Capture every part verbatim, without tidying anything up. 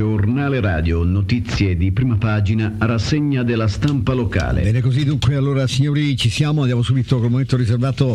Giornale radio, notizie di prima pagina, rassegna della stampa locale. Bene così, dunque, allora signori, ci siamo, andiamo subito col momento riservato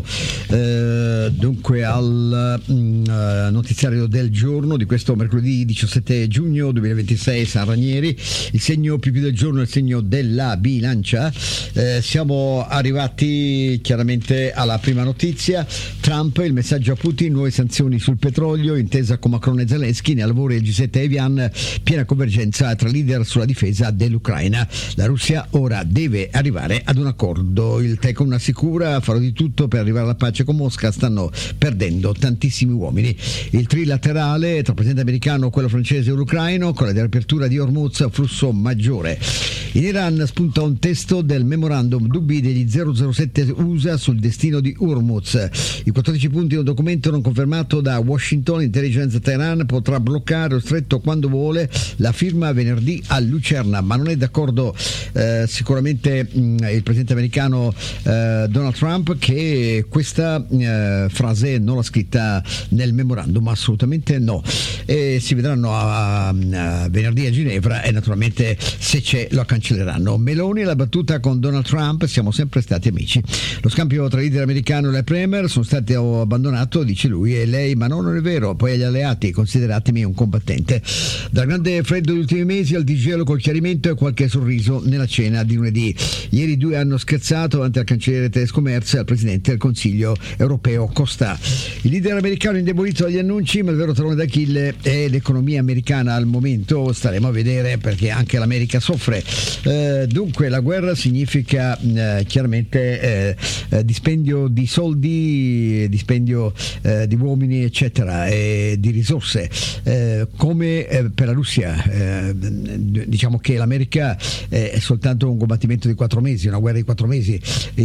eh, dunque al mh, notiziario del giorno di questo mercoledì diciassette giugno duemilaventisei, San Ranieri. Il segno più più del giorno è il segno della bilancia. Eh, siamo arrivati chiaramente alla prima notizia. Trump, il messaggio a Putin, nuove sanzioni sul petrolio, intesa con Macron e Zelensky, ne lavora il G sette Evian, piena convergenza tra leader sulla difesa dell'Ucraina. La Russia ora deve arrivare ad un accordo. Il Tecon assicura: farò di tutto per arrivare alla pace con Mosca, stanno perdendo tantissimi uomini. Il trilaterale tra il presidente americano, quello francese e l'ucraino, con la riapertura di Hormuz, flusso maggiore. In Iran spunta un testo del memorandum, dubbi degli zero zero sette U S A sul destino di Hormuz. I quattordici punti di un documento non confermato da Washington. Intelligence Teheran potrà bloccare lo stretto quando vuole, la firma venerdì a Lucerna, ma non è d'accordo eh, sicuramente mh, il presidente americano eh, Donald Trump, che questa eh, frase non l'ha scritta nel memorandum, assolutamente no. E si vedranno a, a venerdì a Ginevra e naturalmente se c'è lo cancelleranno. Meloni, la battuta con Donald Trump: siamo sempre stati amici. Lo scambio tra il leader americano e la premier sono stati abbandonato, dice lui, e lei: ma no, non è vero, poi agli alleati, consideratemi un combattente. Dal grande freddo degli ultimi mesi al digelo col chiarimento e qualche sorriso nella cena di lunedì. Ieri i due hanno scherzato davanti al cancelliere tedesco Merz e al presidente del Consiglio europeo Costa. Il leader americano indebolito dagli annunci, ma il vero talone d'Achille è l'economia americana al momento. Staremo a vedere, perché anche l'America soffre. Eh, dunque la guerra significa eh, chiaramente eh, eh, dispendio di soldi, dispendio eh, di uomini eccetera, e di risorse, eh, come eh, per la Russia. Eh, diciamo che l'America eh, è soltanto un combattimento di quattro mesi, una guerra di quattro mesi.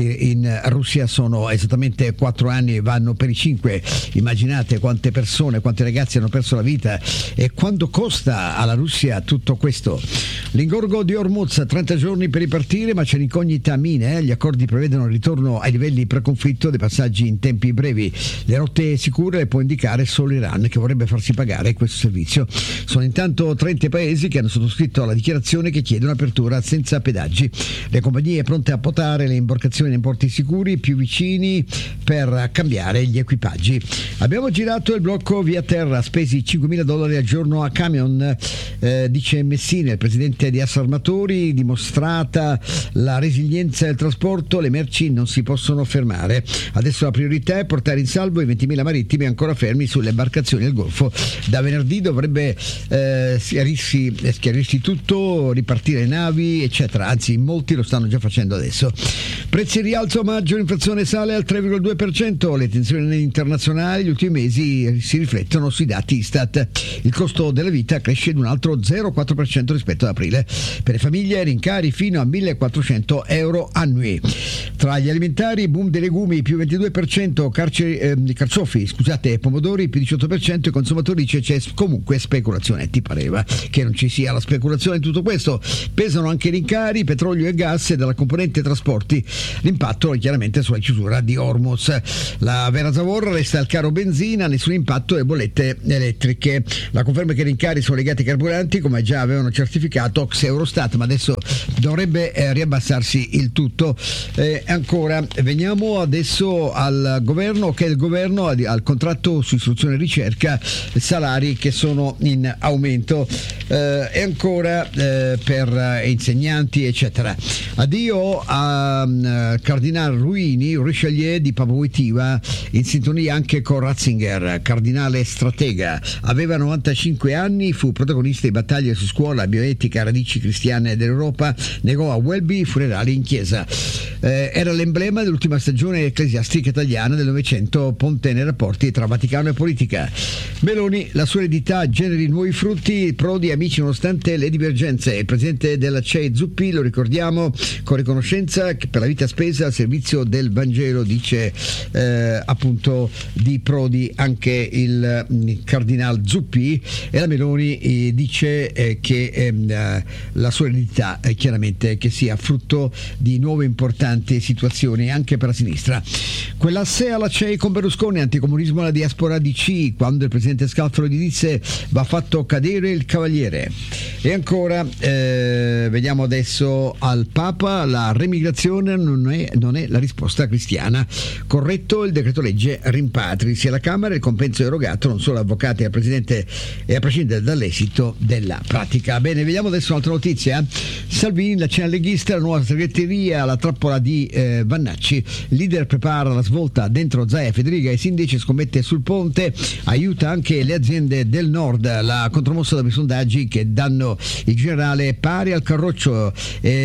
In Russia sono esattamente quattro anni e vanno per i cinque. Immaginate quante persone, quanti ragazzi hanno perso la vita e quanto costa alla Russia tutto questo. L'ingorgo di Hormuz, trenta giorni per ripartire, ma c'è l'incognita mine. Eh? Gli accordi prevedono il ritorno ai livelli pre-conflitto dei passaggi in tempi brevi. Le rotte sicure le può indicare solo Iran, che vorrebbe farsi pagare questo servizio. Sono intanto trenta paesi che hanno sottoscritto la dichiarazione che chiede un'apertura senza pedaggi. Le compagnie pronte a potare le imbarcazioni in porti sicuri più vicini per cambiare gli equipaggi. Abbiamo girato il blocco via terra, spesi cinquemila dollari al giorno a camion, eh, dice Messina, il presidente di Assarmatori. Dimostrata la resilienza del trasporto, le merci non si possono fermare. Adesso la priorità è portare in salvo i ventimila marittimi ancora fermi sulle imbarcazioni del Golfo. Da venerdì dovrebbe eh, schiarirsi, schiarirsi tutto, ripartire le navi eccetera, anzi molti lo stanno già facendo adesso. Prezzi in rialzo a maggio, l'inflazione sale al tre virgola due per cento, le tensioni internazionali gli ultimi mesi si riflettono sui dati Istat. Il costo della vita cresce di un altro zero virgola quattro per cento rispetto ad aprile. Per le famiglie rincari fino a millequattrocento euro annui. Tra gli alimentari, boom dei legumi più ventidue per cento, carci, eh, carciofi, scusate, pomodori più diciotto per cento. I consumatori dice c'è comunque speculazione. Ti pareva che non ci sia la speculazione in tutto questo? Pesano anche i rincari, petrolio e gas, e dalla componente trasporti l'impatto è chiaramente sulla chiusura di Hormuz. La vera zavorra resta il caro benzina, nessun impatto le bollette elettriche. La conferma che i rincari sono legati ai carburanti, come già avevano certificato Ox Eurostat, ma adesso dovrebbe eh, riabbassarsi il tutto. Eh, ancora, veniamo adesso al governo, che è il governo al contratto su istruzione e ricerca, salari che sono in aumento, eh, e ancora eh, per insegnanti eccetera. Addio a uh, Cardinal Ruini, Richelieu di Papa Wojtyła, in sintonia anche con Ratzinger, cardinale stratega. Aveva novantacinque anni, fu protagonista di battaglie su scuola, bioetica, radici cristiane dell'Europa, negò a Welby funerali in chiesa. Eh, era l'emblema dell'ultima stagione ecclesiastica italiana del Novecento, ponte nei rapporti tra Vaticano e politica. Meloni, la sua eredità generi nuovi frutti, Prodi amici nonostante le divergenze. Il presidente della C E I Zuppi, lo ricordiamo, con riconoscenza che per la vita spesa al servizio del Vangelo, dice eh, appunto di Prodi anche il, il cardinal Zuppi. E la Meloni eh, dice eh, che eh, la sua eredità possibilità eh, chiaramente che sia frutto di nuove importanti situazioni anche per la sinistra. Quell'asse alla C E I con Berlusconi, anticomunismo alla diaspora D C, quando il presidente Scalfaro gli disse va fatto cadere il cavaliere. E ancora eh, vediamo adesso al Papa, la remigrazione non è, non è la risposta cristiana, corretto il decreto legge rimpatri, sia la Camera il compenso erogato non solo avvocati al presidente e a prescindere dall'esito della pratica. Bene, vediamo adesso un'altra notizia. Salvini, la cena leghista, la nuova segreteria, la trappola di eh, Vannacci, il leader prepara la svolta dentro Zaia, Federica e Sindici, scommette sul ponte, aiuta anche le aziende del nord, la contromossa dopo i sondaggi che danno il generale pari al Carroccio,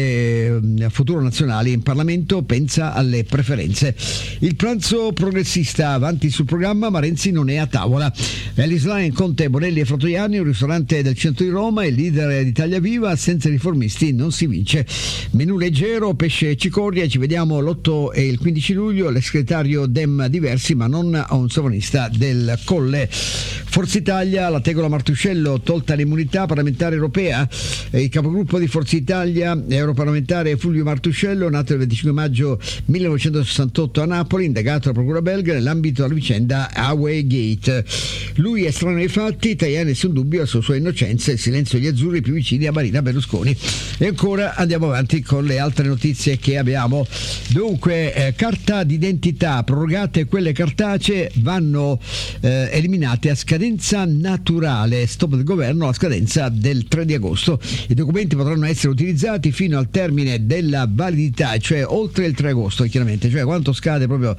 eh, futuro nazionale in Parlamento, pensa alle preferenze. Il pranzo progressista avanti sul programma, ma Renzi non è a tavola. Ellis Line, Conte, Bonelli e Fratoianni, un ristorante del centro di Roma, il leader di Italia Viva, senza riformisti non si vince. Menù leggero, pesce e cicoria, ci vediamo l'otto e il quindici luglio, l'ex segretario Dem diversi ma non a un sovranista del Colle. Forza Italia, la tegola Martuscello, tolta l'immunità parlamentare europea, il capogruppo di Forza Italia europarlamentare Fulvio Martuscello, nato il venticinque maggio millenovecentosessantotto a Napoli, indagato dalla procura belga nell'ambito della vicenda Huawei Gate. Lui è strano ai fatti, Tajani nessun dubbio sulla sua innocenza, il silenzio degli azzurri più vicini a Marina Berlusconi. E ancora andiamo avanti con le altre notizie che abbiamo. Dunque, eh, carta d'identità, prorogate quelle cartacee, vanno eh, eliminate a scadenza naturale, stop del governo alla scadenza del tre di agosto. I documenti potranno essere utilizzati fino al termine della validità, cioè oltre il tre agosto chiaramente, cioè quanto scade proprio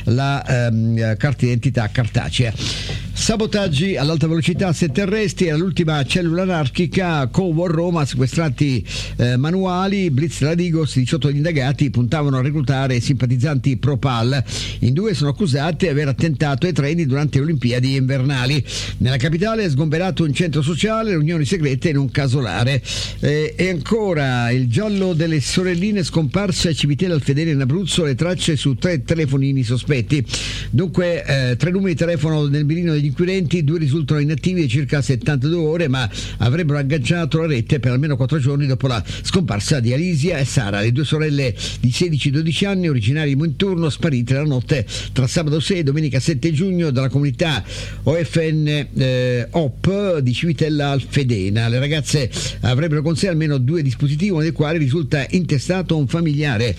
la ehm, carta d'identità cartacea. Sabotaggi all'alta velocità, sette arresti, era l'ultima cellula anarchica, Covo a Roma, sequestrati eh, manuali, blitz della Digos, diciotto gli indagati puntavano a reclutare simpatizzanti pro P A L. In due sono accusati di aver attentato ai treni durante le Olimpiadi invernali. Nella capitale è sgomberato un centro sociale, riunioni segrete in un casolare. Eh, e ancora il giallo delle sorelline scomparse a Civitella Alfedele in Abruzzo, le tracce su tre telefonini sospetti. Dunque eh, tre numeri di telefono nel mirino degli inquirenti, due risultano inattivi da circa settantadue ore, ma avrebbero agganciato la rete per almeno quattro giorni dopo la scomparsa di Alisia e Sara, le due sorelle di sedici e dodici anni, originarie di Monturno, sparite la notte tra sabato sei e domenica sette giugno dalla comunità O F N eh, O P di Civitella Alfedena. Le ragazze avrebbero con sé almeno due dispositivi, uno dei quali risulta intestato a un familiare.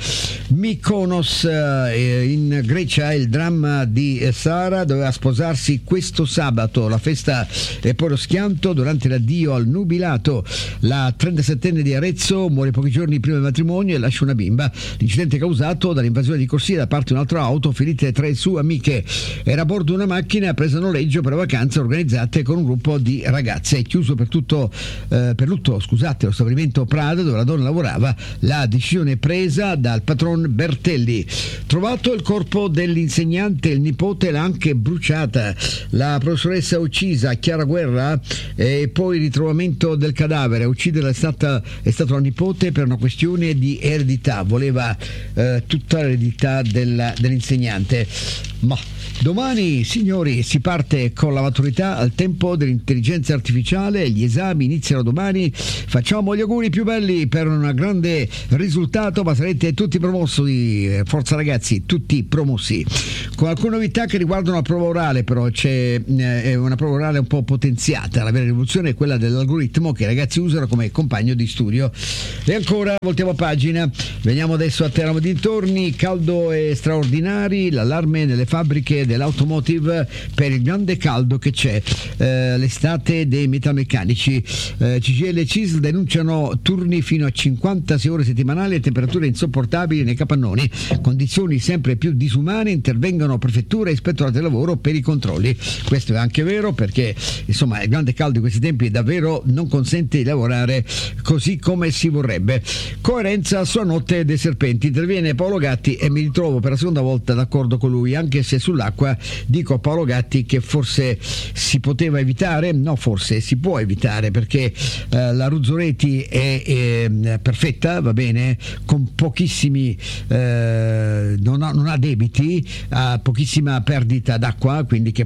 Mykonos eh, in Grecia, il dramma di Sara, doveva sposarsi questo sabato, la festa e poi lo schianto durante l'addio al nubilato. La trentasettenne di Arezzo muore pochi giorni prima del matrimonio e lascia una bimba. L'incidente causato dall'invasione di corsia da parte di un'altra auto, ferite tre sue amiche. Era a bordo una macchina presa a noleggio per vacanze organizzate con un gruppo di ragazze. È chiuso per tutto eh, per lutto, scusate, lo stabilimento Prada dove la donna lavorava. La decisione presa dal patron Bertelli. Trovato il corpo dell'insegnante, il nipote l'ha anche bruciata. La professoressa uccisa, Chiara Guerra, e poi il ritrovamento del cadavere. A ucciderla è stata è stato la nipote per una questione di eredità, voleva eh, tutta l'eredità della, dell'insegnante. Ma domani, signori, si parte con la maturità al tempo dell'intelligenza artificiale, gli esami iniziano domani, facciamo gli auguri più belli per un grande risultato, ma sarete tutti promossi, forza ragazzi, tutti promossi. Con alcune novità che riguardano la prova orale, però c'è eh, una prova orale un po' potenziata, la vera rivoluzione è quella dell'algoritmo che i ragazzi usano come compagno di studio. E ancora voltiamo pagina, veniamo adesso a Teramo dintorni, caldo e straordinari, l'allarme nelle fabbriche dell'automotive per il grande caldo che c'è, eh, l'estate dei metalmeccanici. eh, C G I L e C I S L denunciano turni fino a cinquantasei ore settimanali e temperature insopportabili nei capannoni, condizioni sempre più disumane, intervengono prefettura e ispettorato del lavoro per i controlli. Questo è anche vero perché insomma il grande caldo di questi tempi davvero non consente di lavorare così come si vorrebbe. Coerenza sulla notte dei serpenti, interviene Paolo Gatti e mi ritrovo per la seconda volta d'accordo con lui, anche se sull'acqua dico a Paolo Gatti che forse si poteva evitare, no forse si può evitare perché eh, la Ruzzoleti è, è perfetta, va bene, con pochissimi eh, non, ha, non ha debiti, ha pochissima perdita d'acqua, quindi che può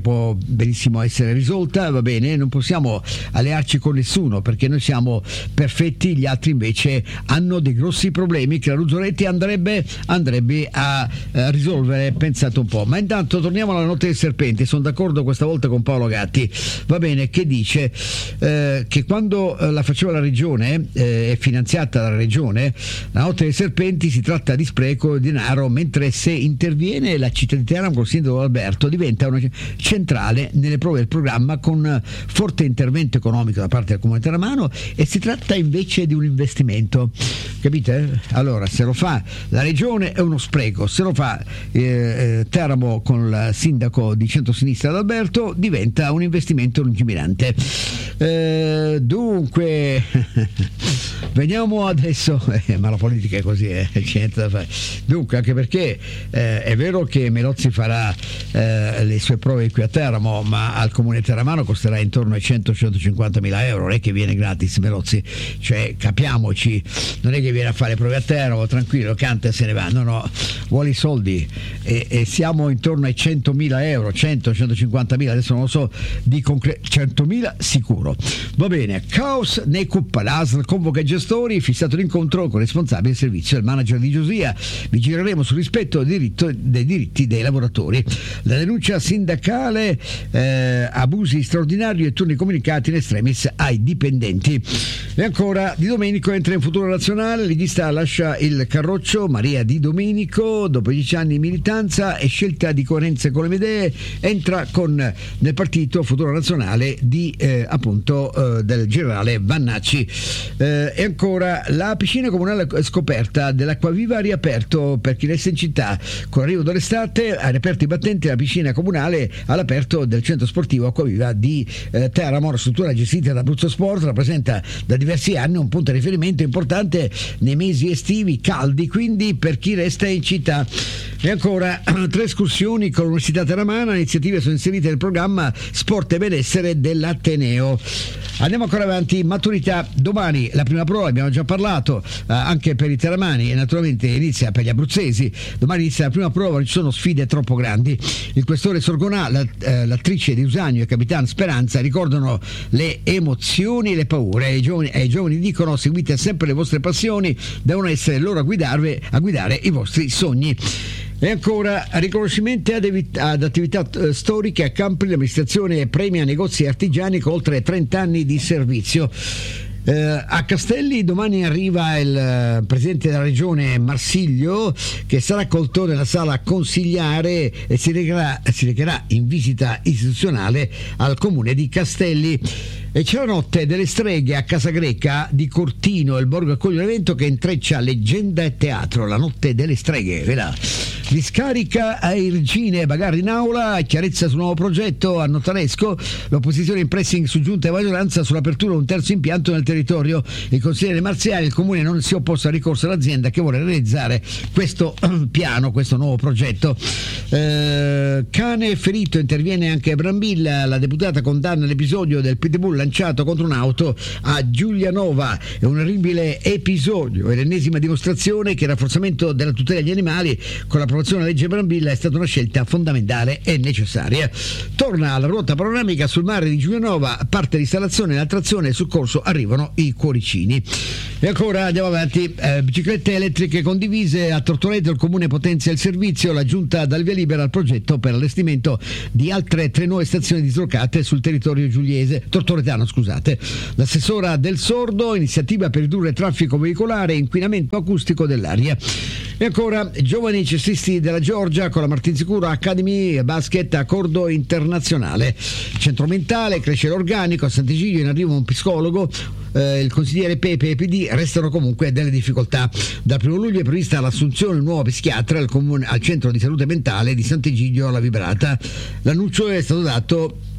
benissimo essere risolta, va bene, non possiamo allearci con nessuno perché noi siamo perfetti, gli altri invece hanno dei grossi problemi che la Ruzzoretti andrebbe, andrebbe a, a risolvere, pensate un po'. Ma intanto torniamo alla Notte del Serpente, sono d'accordo questa volta con Paolo Gatti, va bene, che dice eh, che quando eh, la faceva la regione, eh, è finanziata dalla regione, la Notte dei Serpenti si tratta di spreco di denaro, mentre se interviene la città di Teramo col sindaco Alberto diventa una centrale nelle prove del programma con forte intervento economico da parte del comune teramano, e si tratta invece di un investimento, capite? Allora, se lo fa la regione è uno spreco, se lo fa eh, Teramo con il sindaco di centrosinistra D'Alberto diventa un investimento lungimirante. Eh, dunque veniamo adesso, eh, ma la politica è così, eh, c'è niente da fare. Dunque, anche perché eh, è vero che Melozzi farà eh, le sue prove qui a Teramo, ma al comune teramano costerà intorno ai cento centocinquanta mila euro, non è che viene gratis Melozzi, cioè capiamoci, non è che viene a fare prove a Teramo, tranquillo, canta e se ne va, no no, vuole i soldi, e, e siamo intorno ai centomila euro, cento centocinquantamila, adesso non lo so di concreto, centomila sicuro. Va bene, caos nei Cuppa, l'A S L convoca i gestori, fissato l'incontro con il responsabile del servizio, il manager di Giosia, vigileremo sul rispetto dei, diritto, dei diritti dei lavoratori. La denuncia sindacale, eh, abusi straordinari e turni comunicati in extremis ai dipendenti. E ancora Di Domenico entra in Futuro Nazionale, legista lascia il Carroccio, Maria Di Domenico dopo dieci anni di militanza e scelta di coerenza con le idee entra con nel partito Futuro Nazionale di eh, appunto eh, del generale Vannacci. Eh, e ancora la piscina comunale scoperta dell'Acquaviva ha riaperto per chi resta in città, con l'arrivo dell'estate ha riaperto i battenti della piscina comunale all'aperto del centro sportivo Acquaviva di eh, Teramo. La struttura gestita da Abruzzo Sport rappresenta da diversi anni un punto di riferimento importante nei mesi estivi caldi, quindi per chi resta in città. E ancora tre escursioni con l'Università Teramana, le iniziative sono inserite nel programma Sport e Benessere dell'Ateneo. Andiamo ancora avanti, maturità, domani la prima prova, abbiamo già parlato, eh, anche per i teramani e naturalmente inizia per gli abruzzesi, domani inizia la prima prova, non ci sono sfide troppo grandi. Il questore Sorgonà, la, eh, l'attrice di Usanio e Capitan Speranza ricordano le emozioni e le paure, e i giovani, e i giovani dicono: seguite sempre le vostre passioni, devono essere loro a guidarvi, a guidare i vostri sogni. E ancora riconoscimenti ad, evit- ad attività uh, storiche a Campri, l'amministrazione premia negozi e artigiani con oltre trenta anni di servizio. Uh, a Castelli domani arriva il uh, presidente della regione Marsiglio, che sarà accolto nella sala consigliare e si recherà, si recherà in visita istituzionale al comune di Castelli. E c'è la Notte delle Streghe a Casa Greca di Cortino, il borgo accoglie un evento che intreccia leggenda e teatro, la Notte delle Streghe, vedrà. Discarica a Irgine, bagarre in aula, chiarezza sul nuovo progetto a Notaresco, l'opposizione in pressing su giunta e maggioranza sull'apertura di un terzo impianto nel territorio. Il consigliere Marziali, il comune non si è opposto al ricorso all'azienda che vuole realizzare questo piano, questo nuovo progetto. Eh, cane ferito, interviene anche Brambilla, la deputata condanna l'episodio del pitbull lanciato contro un'auto a Giulianova. È un orribile episodio, è l'ennesima dimostrazione che il rafforzamento della tutela degli animali con l'approvazione della legge Brambilla è stata una scelta fondamentale e necessaria. Torna alla ruota panoramica sul mare di Giulianova, parte l'installazione e l'attrazione, sul corso arrivano i cuoricini. E ancora andiamo avanti, eh, biciclette elettriche condivise a Tortoreto, il comune potenzia il servizio, la giunta dà il via libera al progetto per l'allestimento di altre tre nuove stazioni dislocate sul territorio giuliese, tortoretano scusate. L'assessora Del Sordo, iniziativa per ridurre traffico veicolare e inquinamento acustico dell'aria. E ancora giovani cestisti della Georgia con la Martinsicuro Academy Basket accordo internazionale. Centro mentale, cresce l'organico, a Sant'Egidio in arrivo un psicologo, eh, il consigliere Pepe e P D restano comunque delle difficoltà. Dal primo luglio è prevista l'assunzione di un nuovo psichiatra al, comune, al centro di salute mentale di Sant'Egidio alla Vibrata. L'annuncio è stato dato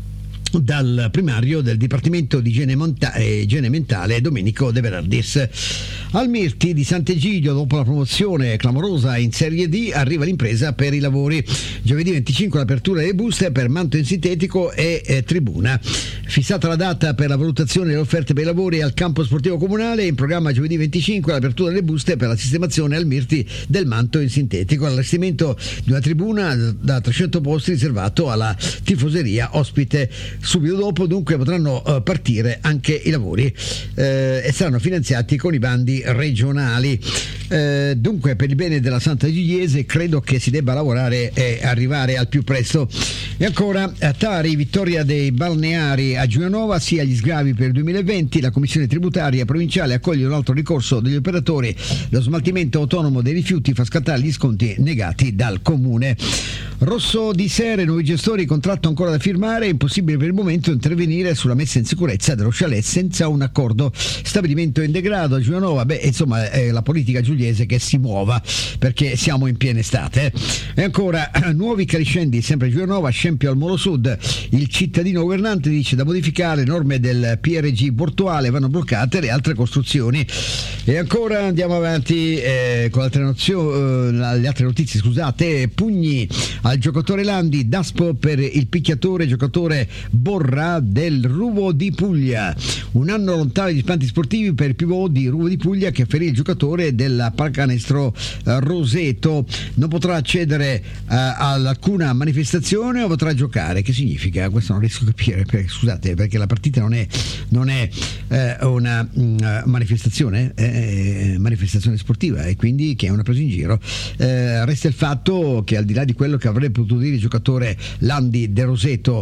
dal primario del Dipartimento di Igiene, Monta- e Igiene Mentale Domenico De Bernardis. Al Mirti di Sant'Egidio, dopo la promozione clamorosa in Serie D, arriva l'impresa per i lavori. Giovedì venticinque l'apertura delle buste per manto in sintetico e eh, tribuna. Fissata la data per la valutazione delle offerte per i lavori al campo sportivo comunale, in programma giovedì venticinque l'apertura delle buste per la sistemazione al Mirti del manto in sintetico, allestimento di una tribuna da trecento posti riservato alla tifoseria ospite. Subito dopo dunque potranno uh, partire anche i lavori eh, e saranno finanziati con i bandi regionali. Eh, dunque, per il bene della Santa Gigliese credo che si debba lavorare e arrivare al più presto. E ancora a Tari, vittoria dei balneari a Giulianova, sia gli sgravi per il duemilaventi. La commissione tributaria provinciale accoglie un altro ricorso degli operatori. Lo smaltimento autonomo dei rifiuti fa scattare gli sconti negati dal comune. Rosso di Sere, nuovi gestori, contratto ancora da firmare, è impossibile per il momento intervenire sulla messa in sicurezza dello chalet senza un accordo. Stabilimento in degrado a Giulianova, beh insomma è la politica giuliese che si muova perché siamo in piena estate. E ancora nuovi caliscendi sempre a Giulianova, scempio al Molo Sud, il cittadino governante dice da modificare le norme del P R G portuale, vanno bloccate le altre costruzioni. E ancora andiamo avanti eh, con altre nozio, eh, le altre notizie, scusate. Pugni al giocatore Landi, Daspo per il picchiatore giocatore Borra del Ruvo di Puglia. Un anno lontano dagli spanti sportivi per il pivot di Ruvo di Puglia che ferì il giocatore della pallacanestro eh, Roseto. Non potrà accedere eh, ad alcuna manifestazione o potrà giocare. Che significa? Questo non riesco a capire, perché, scusate, perché la partita non è, non è eh, una mh, manifestazione, è manifestazione sportiva, e quindi che è una presa in giro. Eh, resta il fatto che al di là di quello che avrebbe potuto dire il giocatore Landi De Roseto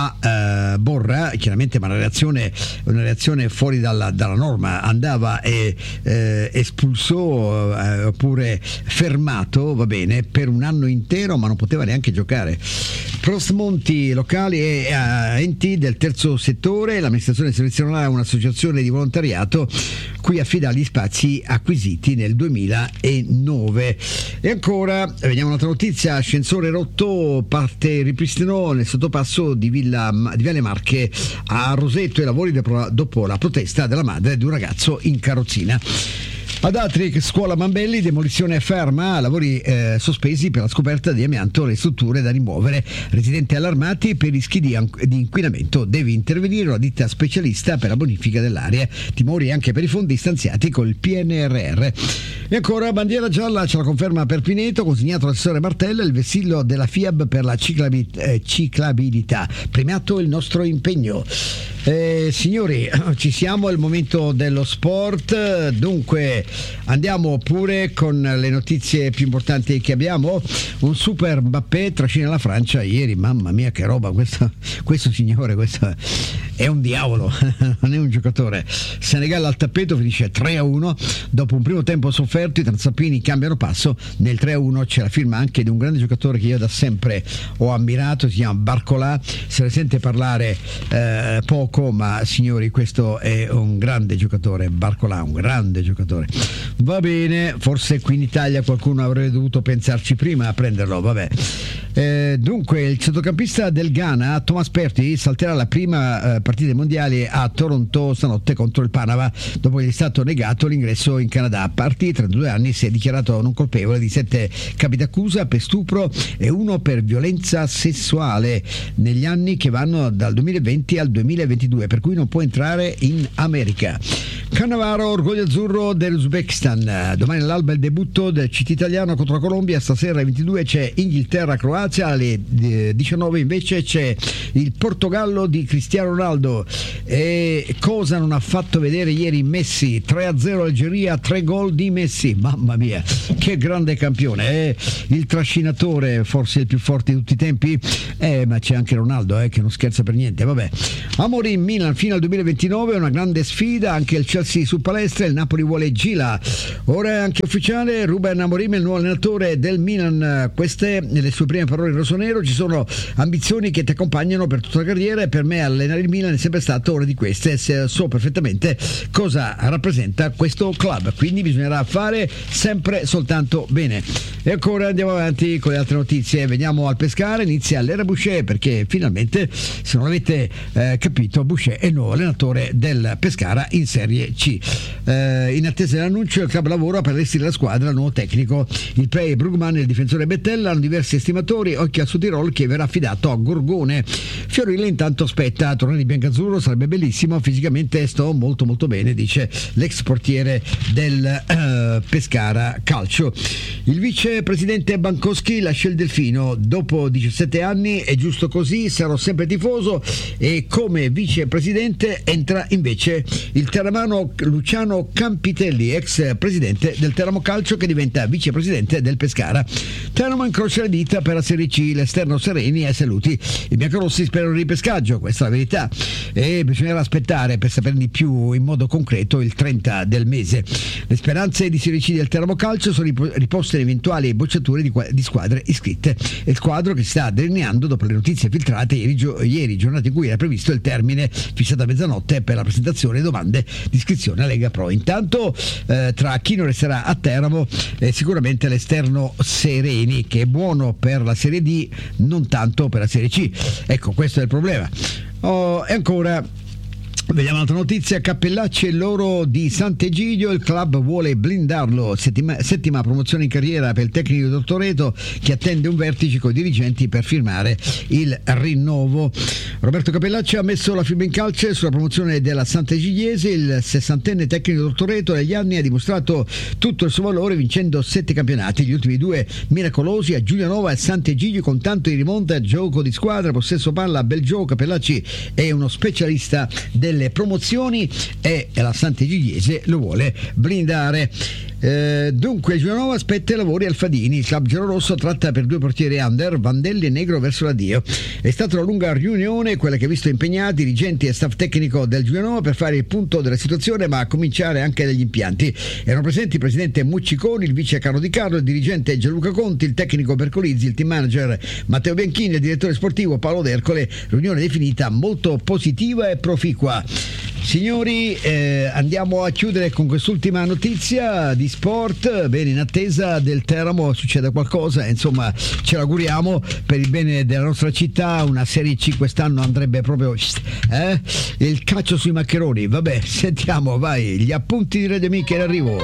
a eh, Borra, chiaramente, ma una reazione, una reazione fuori dalla, dalla norma, andava e, eh, espulso eh, oppure fermato, va bene, per un anno intero, ma non poteva neanche giocare. Prosmonti locali e eh, enti del terzo settore, l'amministrazione selezionerà un'associazione di volontariato cui affida gli spazi acquisiti nel duemilanove. E ancora vediamo un'altra notizia: ascensore rotto, parte ripristinò nel sottopasso di Villa di Viale Marche a Roseto, e lavori dopo la protesta della madre di un ragazzo in carrozzina. Ad Atri, scuola Mambelli, demolizione ferma, lavori eh, sospesi per la scoperta di amianto, le strutture da rimuovere, residenti allarmati per rischi di, di inquinamento, deve intervenire una ditta specialista per la bonifica dell'area, timori anche per i fondi stanziati col P N R R. E ancora bandiera gialla, c'è la conferma per Pineto, consegnato all'assessore Martella il vessillo della FIAB per la ciclabi- eh, ciclabilità, premiato il nostro impegno. Eh, signori, ci siamo, è il momento dello sport, dunque andiamo pure con le notizie più importanti che abbiamo. Un super Mbappé trascina la Francia ieri, mamma mia che roba, questo, questo signore, questo è un diavolo, non è un giocatore. Senegal al tappeto, finisce tre a uno, dopo un primo tempo sofferto i transalpini cambiano passo, nel tre a uno c'è la firma anche di un grande giocatore che io da sempre ho ammirato, si chiama Barcola, se ne sente parlare eh, poco, ma signori questo è un grande giocatore, Barcola, un grande giocatore. Va bene, forse qui in Italia qualcuno avrebbe dovuto pensarci prima a prenderlo, vabbè. Eh, dunque il centrocampista del Ghana Thomas Partey salterà la prima eh, partita mondiale a Toronto stanotte contro il Panama dopo che gli è stato negato l'ingresso in Canada. Partey, trentadue anni, si è dichiarato non colpevole di sette capi d'accusa per stupro e uno per violenza sessuale negli anni che vanno dal duemilaventi al duemilaventidue, per cui non può entrare in America. Cannavaro, orgoglio azzurro dell'Uzbekistan, domani all'alba il debutto del C T italiano contro la Colombia, stasera alle ventidue c'è Inghilterra-Croazia, alle diciannove invece c'è il Portogallo di Cristiano Ronaldo. E cosa non ha fatto vedere ieri Messi? tre a zero Algeria, tre gol di Messi, mamma mia che grande campione, eh? Il trascinatore, forse il più forte di tutti i tempi, eh, ma c'è anche Ronaldo eh, che non scherza per niente, vabbè. Amorim, Milan fino al duemilaventinove, una grande sfida, anche il Chelsea su palestra, il Napoli vuole Gila. Ora è anche ufficiale, Ruben Amorim è il nuovo allenatore del Milan. Queste le sue prime parole in rossonero. Ci sono ambizioni che ti accompagnano per tutta la carriera e per me allenare il Milan è sempre stato una di queste, e so perfettamente cosa rappresenta questo club, quindi bisognerà fare sempre soltanto bene. E ancora andiamo avanti con le altre notizie, veniamo al Pescara, inizia l'era Boucher, perché finalmente, se non avete eh, capito, Boucher è il nuovo allenatore del Pescara in Serie C. Eh, in attesa dell'annuncio, il club lavora per allestire la squadra al nuovo tecnico. Il play Brugman e il difensore Bettella hanno diversi estimatori, occhio al Tirol che verrà affidato a Gorgone. Fiorile intanto aspetta, tornare di biancazzurro sarebbe bellissimo, fisicamente sto molto molto bene, dice l'ex portiere del eh, Pescara Calcio. Il vicepresidente Bankowski lascia il Delfino dopo diciassette anni, è giusto così, sarò sempre tifoso, e come vicepresidente entra invece il teramano Luciano Campitelli, ex presidente del Teramo Calcio, che diventa vicepresidente del Pescara. Teramo incrocia le dita per la Serie C, l'esterno Sereni e saluti. I biancorossi sperano di ripescaggio, questa è la verità, e bisognerà aspettare per saperne di più in modo concreto il trenta del mese. Le speranze di Serie C del Teramo Calcio sono riposte in eventuali bocciature di, di squadre iscritte, e il quadro che si sta delineando dopo le notizie filtrate ieri, gio- ieri giornata in cui era previsto il termine fissato a mezzanotte per la presentazione di domande di iscrizione a Lega Pro. Intanto eh, tra chi non resterà a Teramo eh, sicuramente l'esterno Sereni, che è buono per la Serie D, non tanto per la Serie C. Ecco, questo è il problema. Oh, e ancora vediamo un'altra notizia, Cappellacci e loro di Sant'Egidio, il club vuole blindarlo, settima, settima promozione in carriera per il tecnico di Tortoreto, che attende un vertice con i dirigenti per firmare il rinnovo. Roberto Cappellacci ha messo la firma in calce sulla promozione della Sant'Egidiese, il sessantenne tecnico di Tortoreto negli anni ha dimostrato tutto il suo valore vincendo sette campionati, gli ultimi due miracolosi a Giulianova e Sant'Egidio, con tanto di rimonta, gioco di squadra, possesso palla, bel gioco. Cappellacci è uno specialista del le promozioni e la Sant'Egidiese lo vuole blindare. Eh, dunque Giulianova aspetta i lavori al Fadini, il club giallorosso tratta per due portieri under, Vandelli e Negro verso l'addio. È stata una lunga riunione quella che ha visto impegnati dirigenti e staff tecnico del Giulianova per fare il punto della situazione, ma a cominciare anche dagli impianti. Erano presenti il presidente Mucciconi, il vice Carlo Di Carlo, il dirigente Gianluca Conti, il tecnico Bercolizzi, il team manager Matteo Bianchini, il direttore sportivo Paolo D'Ercole. Riunione definita molto positiva e proficua. Signori, eh, andiamo a chiudere con quest'ultima notizia di sport. Bene, in attesa del Teramo succeda qualcosa, insomma ce l'auguriamo per il bene della nostra città. Una Serie C quest'anno andrebbe proprio eh? il calcio sui maccheroni. Vabbè, sentiamo, vai, gli appunti di Radio Amica in arrivo.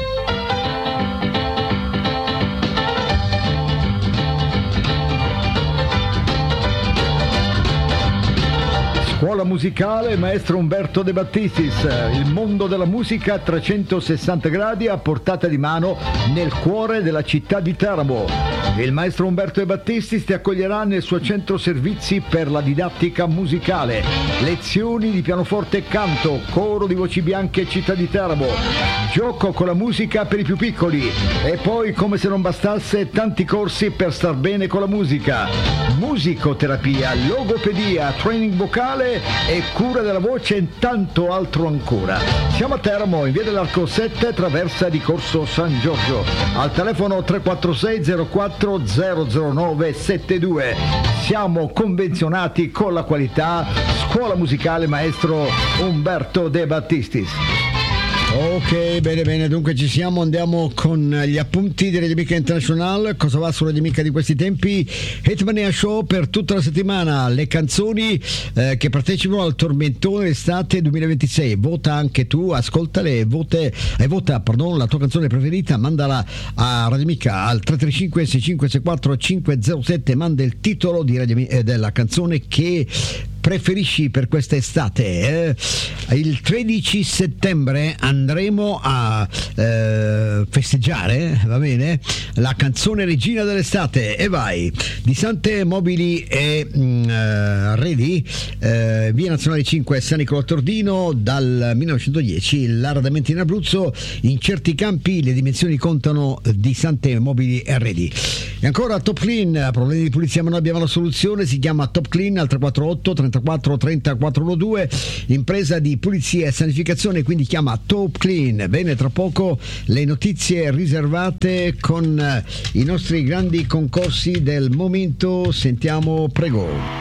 Scuola musicale Maestro Umberto De Battistis, il mondo della musica a trecentosessanta gradi a portata di mano nel cuore della città di Teramo. Il Maestro Umberto De Battistis ti accoglierà nel suo centro servizi per la didattica musicale, lezioni di pianoforte e canto, coro di voci bianche città di Teramo, gioco con la musica per i più piccoli e poi, come se non bastasse, tanti corsi per star bene con la musica, musicoterapia, logopedia, training vocale e cura della voce e tanto altro ancora. Siamo a Teramo in via dell'Arco sette, traversa di Corso San Giorgio, al telefono tre quattro sei zero quattro zero zero nove sette due. Siamo convenzionati con la qualità. Scuola musicale Maestro Umberto De Battistis. Ok, bene bene, dunque ci siamo, andiamo con gli appunti di Radio Amica International. Cosa va su Radio Amica di questi tempi? Hitmania Show per tutta la settimana, le canzoni eh, che partecipano al tormentone estate duemilaventisei. Vota anche tu, ascoltale e vote, eh, vota pardon, la tua canzone preferita, mandala a Radio Amica al tre tre cinque sei cinque sei quattro cinque zero sette, manda il titolo di Radio, eh, della canzone che preferisci per questa estate. Eh? Il tredici settembre andremo a eh, festeggiare, va bene, la canzone regina dell'estate, e vai, di Sante Mobili e mh, Arredi, eh, via Nazionale cinque San Nicolò Tordino, dal millenovecentodieci, l'arredamento in Abruzzo, in certi campi le dimensioni contano, di Sante Mobili e Arredi. E ancora Top Clean, problemi di pulizia ma noi abbiamo la soluzione, si chiama Top Clean al tre quattro otto trenta sessantaquattro trenta quattrocentododici, impresa di pulizia e sanificazione, quindi chiama Top Clean. Bene, tra poco le notizie riservate con i nostri grandi concorsi del momento. Sentiamo, prego.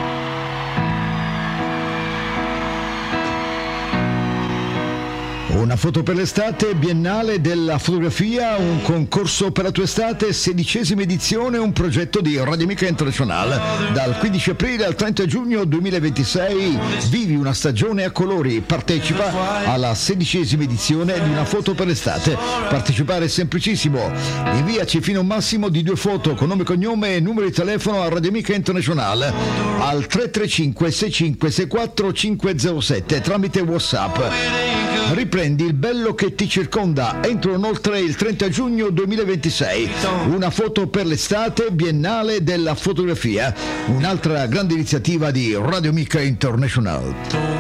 Una foto per l'estate, Biennale della fotografia, un concorso per la tua estate, sedicesima edizione, un progetto di Radio Amica International. Dal quindici aprile al trenta giugno duemilaventisei vivi una stagione a colori. Partecipa alla sedicesima edizione di Una foto per l'estate. Partecipare è semplicissimo. Inviaci fino a un massimo di due foto con nome, cognome e numero di telefono a Radio Amica International al tre tre cinque sei cinque sei quattro cinque zero sette tramite WhatsApp. Riprendi il bello che ti circonda entro inoltre il trenta giugno duemilaventisei. Una foto per l'estate, Biennale della fotografia, un'altra grande iniziativa di Radio Amica International.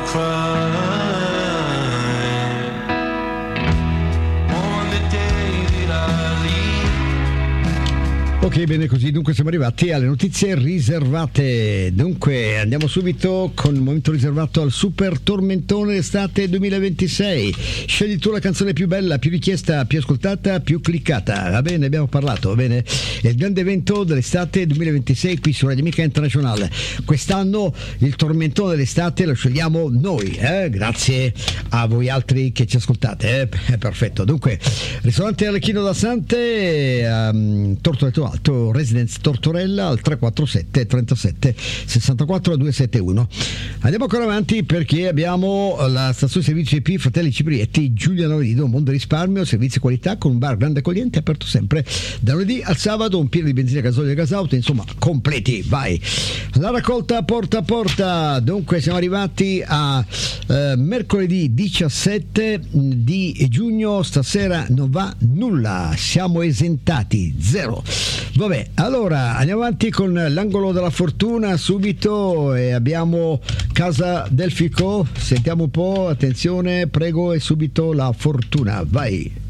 Ok, bene così, dunque siamo arrivati alle notizie riservate. Dunque andiamo subito con il momento riservato al Super Tormentone Estate duemilaventisei. Scegli tu la canzone più bella, più richiesta, più ascoltata, più cliccata. Va bene, abbiamo parlato, va bene. È il grande evento dell'estate duemilaventisei qui su Radio Amica Internazionale. Quest'anno il tormentone dell'estate lo scegliamo noi, eh? Grazie a voi altri che ci ascoltate, eh? È perfetto. Dunque, ristorante Arlecchino da Sante, um, Tortoretto Alto, Residence Tortorella al tre quattro sette trentasette sessantaquattro duecentosettantuno. Andiamo ancora avanti perché abbiamo la stazione servizio I P Fratelli Ciprietti, Giuliano Avenido, Mondo Risparmio, servizi e qualità con un bar grande accogliente aperto sempre da lunedì al sabato, un pieno di benzina, gasolio e gasauto, insomma completi, vai. La raccolta porta a porta, dunque siamo arrivati a eh, mercoledì diciassette di giugno, stasera non va nulla, siamo esentati, zero. Vabbè, allora andiamo avanti con l'angolo della fortuna subito e abbiamo Casa del Fico, sentiamo un po', attenzione, prego, e subito la fortuna, vai.